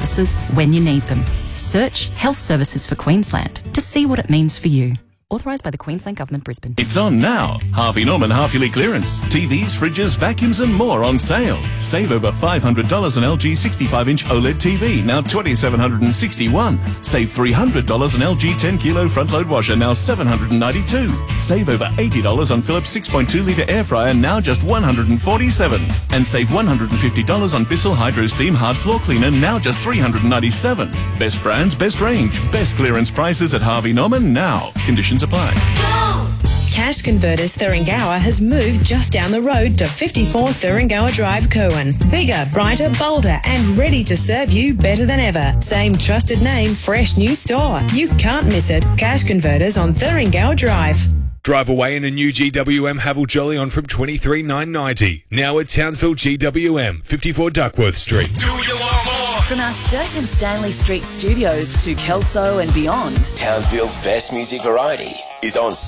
prices when you need them. Search Health Services for Queensland to see what it means for you. Authorised by the Queensland Government, Brisbane. It's on now. Harvey Norman half-yearly clearance. TVs, fridges, vacuums and more on sale. Save over $500 on LG 65-inch OLED TV, now $2,761. Save $300 on LG 10-kilo front-load washer, now $792. Save over $80 on Philips 6.2-litre air fryer, now just $147. And save $150 on Bissell Hydro Steam hard floor cleaner, now just $397. Best brands, best range, best clearance prices at Harvey Norman now. Conditions apply. Cash Converters Thuringowa has moved just down the road to 54 Thuringowa Drive, Cowan. Bigger, brighter, bolder and ready to serve you better than ever. Same trusted name, fresh new store. You can't miss it. Cash Converters on Thuringowa Drive. Drive away in a new GWM Haval Jolly On from $23,990. Now at Townsville GWM, 54 Duckworth Street. Do you want more? From our Sturt and Stanley Street studios to Kelso and beyond, Townsville's best music variety is on